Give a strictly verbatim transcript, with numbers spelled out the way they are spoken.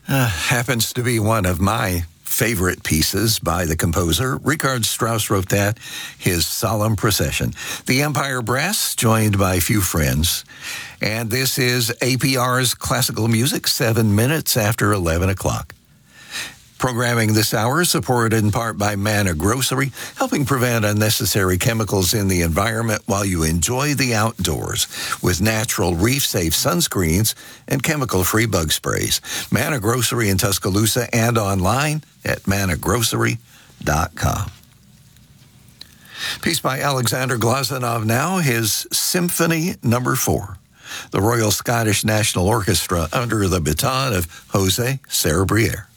Uh, happens to be one of my favorite pieces by the composer. Richard Strauss wrote that, his Solemn Procession. The Empire Brass, joined by a few friends. And this is A P R's Classical Music, seven minutes after eleven o'clock. Programming this hour is supported in part by Manna Grocery, helping prevent unnecessary chemicals in the environment while you enjoy the outdoors with natural reef-safe sunscreens and chemical-free bug sprays. Manna Grocery in Tuscaloosa and online at manna grocery dot com. Piece by Alexander Glazunov now, his Symphony Number Four. The Royal Scottish National Orchestra under the baton of José Sarrabriere.